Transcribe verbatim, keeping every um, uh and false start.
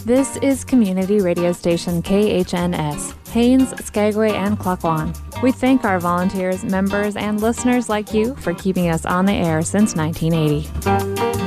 This is community radio station K H N S, Haines, Skagway, and Klakwan. We thank our volunteers, members, and listeners like you for keeping us on the air since nineteen eighty.